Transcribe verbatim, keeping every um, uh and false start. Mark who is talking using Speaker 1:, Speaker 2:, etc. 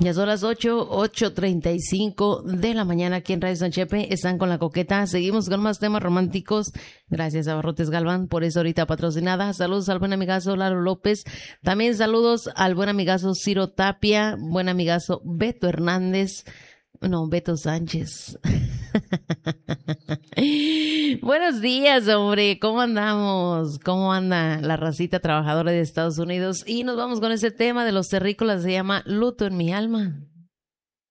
Speaker 1: Ya son las ocho, ocho treinta y cinco de la mañana aquí en Radio San Chepe. Están con la coqueta. Seguimos con más temas románticos. Gracias a Barrotes Galván por eso ahorita patrocinada. Saludos al buen amigazo Lalo López. También saludos al buen amigazo Ciro Tapia. Buen amigazo Beto Hernández. No, Beto Sánchez. Buenos días, hombre. ¿Cómo andamos? ¿Cómo anda la racita trabajadora de Estados Unidos? Y nos vamos con ese tema de los terrícolas. Se llama Luto en mi alma.